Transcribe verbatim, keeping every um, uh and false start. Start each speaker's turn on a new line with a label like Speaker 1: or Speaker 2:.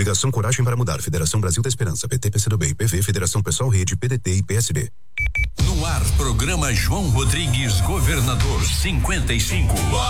Speaker 1: Coligação Coragem para Mudar, Federação Brasil da Esperança, P T, P C do B, P V, Federação Pessoal Rede, P D T e P S D.
Speaker 2: No ar, programa João Rodrigues, governador cinquenta e cinco.